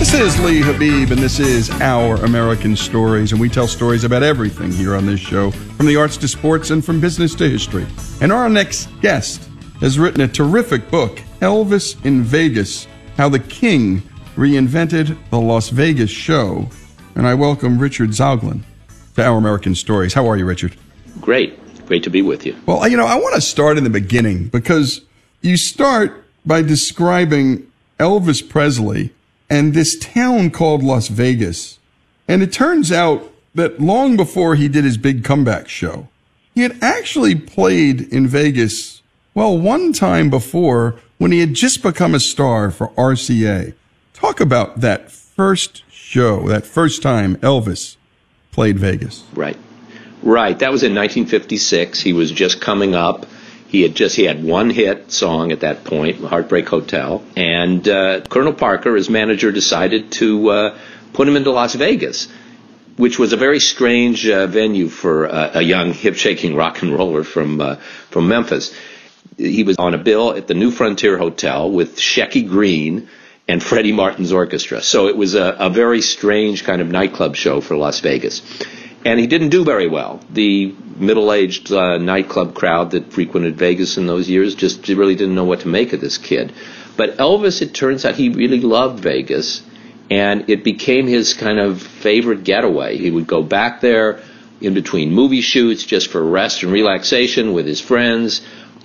This is Lee Habib, and this is Our American Stories, and we tell stories about everything here on this show, from the arts to sports and from business to history. And our next guest has written a terrific book, Elvis in Vegas, How the King Reinvented the Las Vegas Show. And I welcome Richard Zoglin to Our American Stories. How are you, Richard? Great. Great to be with you. Well, I want to start in the beginning, because you start by describing Elvis Presley and this town called Las Vegas. And it turns out that long before he did his big comeback show, he had actually played in Vegas, well, one time before, when he had just become a star for RCA. Talk about that first show, that first time Elvis played Vegas. Right. That was in 1956. He was just coming up. He had one hit song at that point, Heartbreak Hotel, and Colonel Parker, his manager, decided to put him into Las Vegas, which was a very strange venue for a young, hip-shaking rock and roller from Memphis. He was on a bill at the New Frontier Hotel with Shecky Green and Freddie Martin's orchestra. So it was a very strange kind of nightclub show for Las Vegas. And he didn't do very well. The middle-aged nightclub crowd that frequented Vegas in those years just really didn't know what to make of this kid. But Elvis, it turns out, he really loved Vegas, and it became his kind of favorite getaway. He would go back there in between movie shoots just for rest and relaxation with his friends,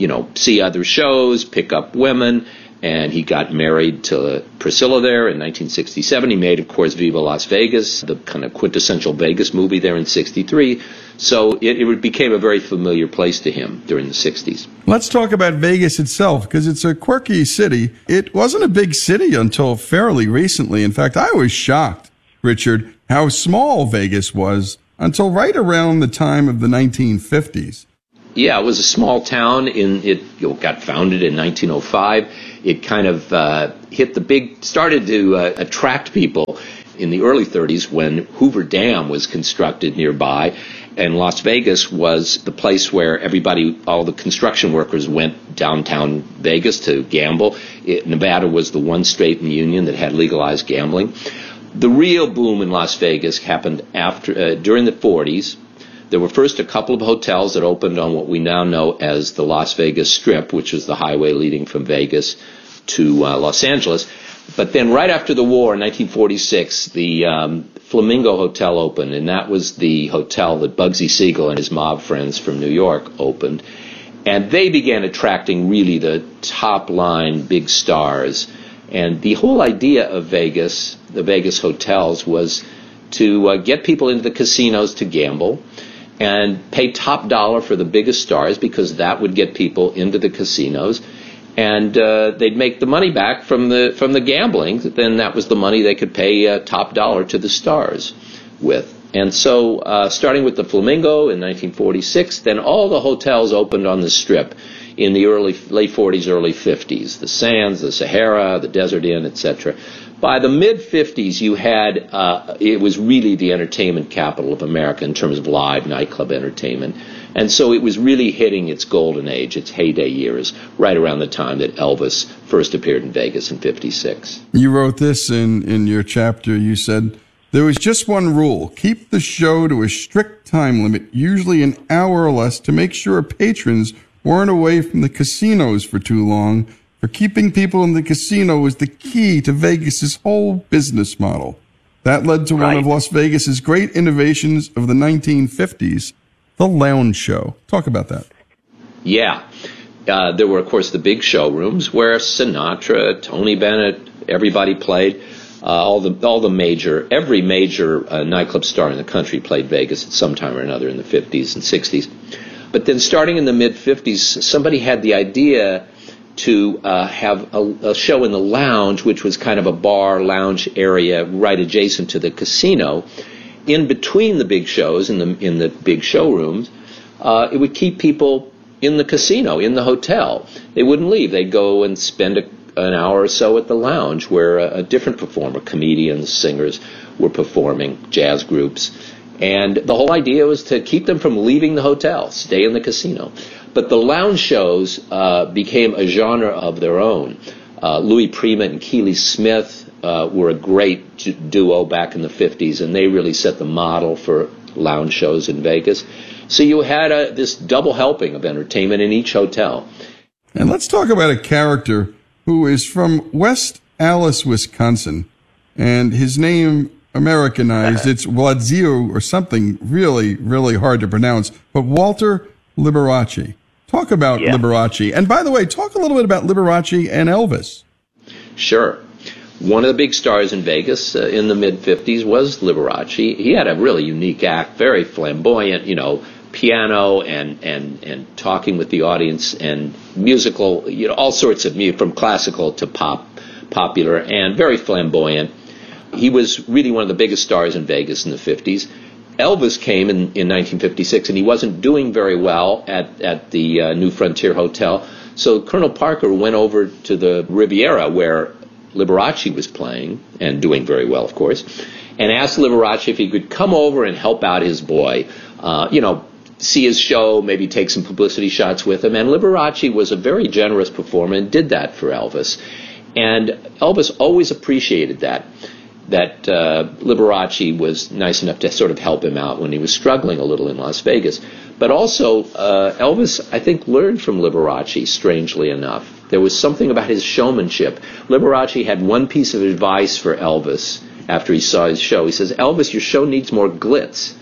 see other shows, pick up women. And he got married to Priscilla there in 1967. He made, of course, Viva Las Vegas, the kind of quintessential Vegas movie there in 63. So it became a very familiar place to him during the 60s. Let's talk about Vegas itself, because it's a quirky city. It wasn't a big city until fairly recently. In fact, I was shocked, Richard, how small Vegas was until right around the time of the 1950s. Yeah, it was a small town. It got founded in 1905. It kind of started to attract people in the early 30s when Hoover Dam was constructed nearby, and Las Vegas was the place where all the construction workers went downtown Vegas to gamble. Nevada was the one state in the union that had legalized gambling. The real boom in Las Vegas happened during the 40s. There were first a couple of hotels that opened on what we now know as the Las Vegas Strip, which is the highway leading from Vegas to Los Angeles. But then right after the war in 1946, the Flamingo Hotel opened, and that was the hotel that Bugsy Siegel and his mob friends from New York opened. And they began attracting really the top-line big stars. And the whole idea of Vegas, the Vegas hotels, was to get people into the casinos to gamble and pay top dollar for the biggest stars, because that would get people into the casinos, and they'd make the money back from the gambling. Then that was the money they could pay top dollar to the stars with. And so starting with the Flamingo in 1946, then all the hotels opened on the Strip in the late 40s, early 50s, the Sands, the Sahara, the Desert Inn, etc. By the mid-50s, you had, it was really the entertainment capital of America in terms of live nightclub entertainment. And so it was really hitting its golden age, its heyday years, right around the time that Elvis first appeared in Vegas in 56. You wrote this in your chapter. You said, there was just one rule: keep the show to a strict time limit, usually an hour or less, to make sure patrons weren't away from the casinos for too long. For keeping people in the casino was the key to Vegas's whole business model. That led to one of Las Vegas's great innovations of the 1950s, the lounge show. Talk about that. Yeah. There were, of course, the big showrooms where Sinatra, Tony Bennett, everybody played. Every major nightclub star in the country played Vegas at some time or another in the 50s and 60s. But then starting in the mid-50s, somebody had the idea to have a show in the lounge, which was kind of a bar lounge area right adjacent to the casino. In between the big shows in the big showrooms, it would keep people in the casino, in the hotel. They wouldn't leave. They'd go and spend an hour or so at the lounge where a different performer, comedians, singers, were performing, jazz groups. And the whole idea was to keep them from leaving the hotel, stay in the casino. But the lounge shows became a genre of their own. Louis Prima and Keely Smith were a great duo back in the 50s, and they really set the model for lounge shows in Vegas. So you had this double helping of entertainment in each hotel. And let's talk about a character who is from West Allis, Wisconsin, and his name Americanized, it's Wadzio or something really, really hard to pronounce, but Walter Liberace. Talk about Liberace. And by the way, talk a little bit about Liberace and Elvis. Sure. One of the big stars in Vegas in the mid-50s was Liberace. He had a really unique act, very flamboyant, piano and talking with the audience and musical, all sorts of music, from classical to popular, and very flamboyant. He was really one of the biggest stars in Vegas in the 50s. Elvis came in 1956, and he wasn't doing very well at the New Frontier Hotel. So Colonel Parker went over to the Riviera, where Liberace was playing, and doing very well, of course, and asked Liberace if he could come over and help out his boy, see his show, maybe take some publicity shots with him. And Liberace was a very generous performer and did that for Elvis. And Elvis always appreciated that Liberace was nice enough to sort of help him out when he was struggling a little in Las Vegas. But also, Elvis, I think, learned from Liberace, strangely enough. There was something about his showmanship. Liberace had one piece of advice for Elvis after he saw his show. He says, "Elvis, your show needs more glitz."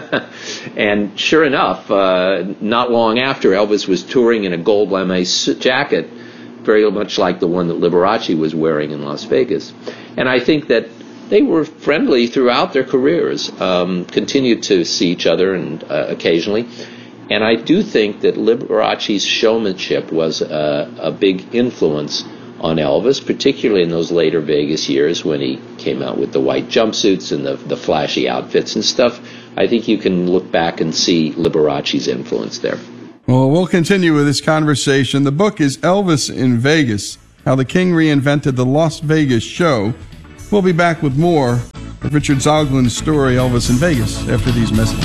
And sure enough, not long after, Elvis was touring in a gold lame jacket, very much like the one that Liberace was wearing in Las Vegas. And I think that they were friendly throughout their careers, continued to see each other and occasionally. And I do think that Liberace's showmanship was a big influence on Elvis, particularly in those later Vegas years when he came out with the white jumpsuits and the flashy outfits and stuff. I think you can look back and see Liberace's influence there. Well, we'll continue with this conversation. The book is Elvis in Vegas, How the King Reinvented the Las Vegas Show. We'll be back with more of Richard Zoglin's story, Elvis in Vegas, after these messages.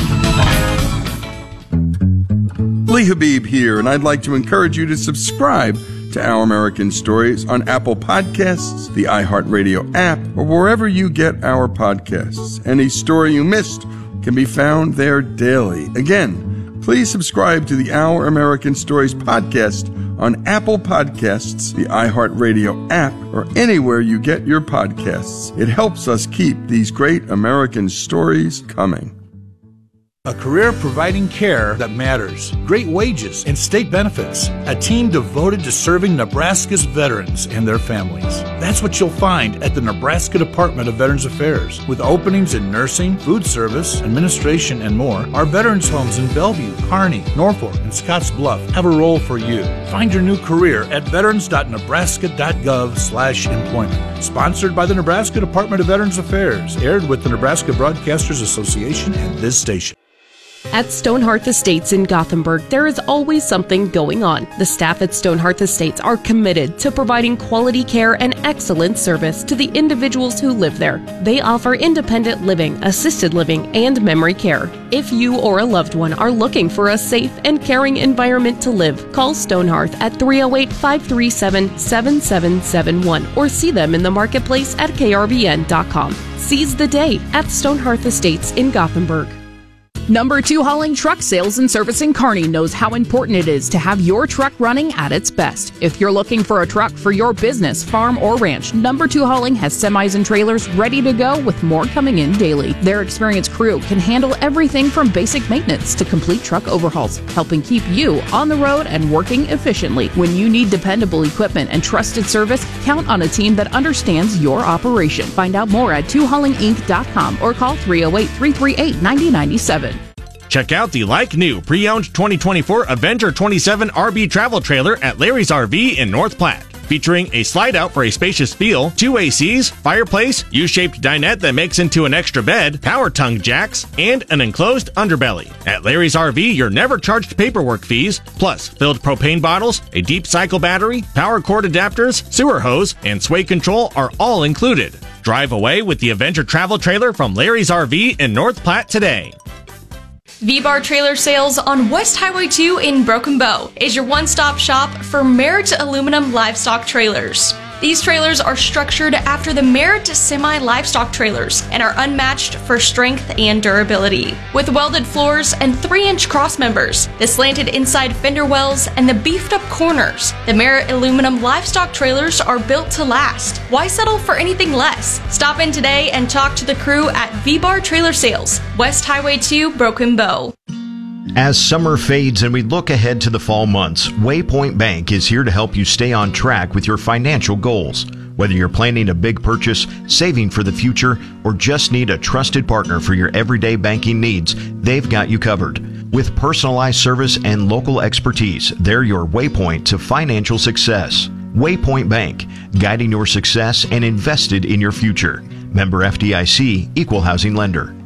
Lee Habib here, and I'd like to encourage you to subscribe to Our American Stories on Apple Podcasts, the iHeartRadio app, or wherever you get our podcasts. Any story you missed can be found there daily. Again, please subscribe to the Our American Stories podcast on Apple Podcasts, the iHeartRadio app, or anywhere you get your podcasts. It helps us keep these great American stories coming. A career providing care that matters, great wages and state benefits, a team devoted to serving Nebraska's veterans and their families. That's what you'll find at the Nebraska Department of Veterans Affairs. With openings in nursing, food service, administration, and more, our veterans homes in Bellevue, Kearney, Norfolk, and Scotts Bluff have a role for you. Find your new career at veterans.nebraska.gov/employment. Sponsored by the Nebraska Department of Veterans Affairs, aired with the Nebraska Broadcasters Association and this station. At Stonehearth Estates in Gothenburg, there is always something going on. The staff at Stonehearth Estates are committed to providing quality care and excellent service to the individuals who live there. They offer independent living, assisted living, and memory care. If you or a loved one are looking for a safe and caring environment to live, call Stonehearth at 308-537-7771 or see them in the marketplace at KRBN.com. Seize the day at Stonehearth Estates in Gothenburg. Number 2 Hauling Truck Sales and Service in Kearney knows how important it is to have your truck running at its best. If you're looking for a truck for your business, farm, or ranch, Number 2 Hauling has semis and trailers ready to go with more coming in daily. Their experienced crew can handle everything from basic maintenance to complete truck overhauls, helping keep you on the road and working efficiently. When you need dependable equipment and trusted service, count on a team that understands your operation. Find out more at 2haulinginc.com or call 308-338-9097. Check out the like-new pre-owned 2024 Avenger 27 RB travel trailer at Larry's RV in North Platte. Featuring a slide-out for a spacious feel, 2 ACs, fireplace, U-shaped dinette that makes into an extra bed, power tongue jacks, and an enclosed underbelly. At Larry's RV, you're never charged paperwork fees, plus filled propane bottles, a deep cycle battery, power cord adapters, sewer hose, and sway control are all included. Drive away with the Avenger travel trailer from Larry's RV in North Platte today. V-Bar Trailer Sales on West Highway 2 in Broken Bow is your one-stop shop for Merritt Aluminum livestock trailers. These trailers are structured after the Merit semi-livestock trailers and are unmatched for strength and durability. With welded floors and 3-inch cross members, the slanted inside fender wells, and the beefed-up corners, the Merit aluminum livestock trailers are built to last. Why settle for anything less? Stop in today and talk to the crew at V-Bar Trailer Sales, West Highway 2, Broken Bow. As summer fades and we look ahead to the fall months, Waypoint Bank is here to help you stay on track with your financial goals. Whether you're planning a big purchase, saving for the future, or just need a trusted partner for your everyday banking needs, they've got you covered. With personalized service and local expertise, they're your waypoint to financial success. Waypoint Bank, guiding your success and invested in your future. Member FDIC, Equal Housing Lender.